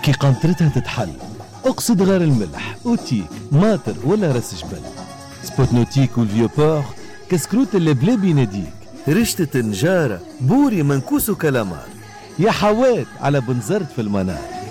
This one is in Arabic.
كي قنطرتها تتحل، اقصد غير الملح، اوتيك، ماتر ولا راس جبل. سبوتنوتيك والفيو بور، كسكروت اللي بلا بيناديك. رشتة نجارة، بوري منكوس وكلامار. يا حوات على بنزرت في المنار.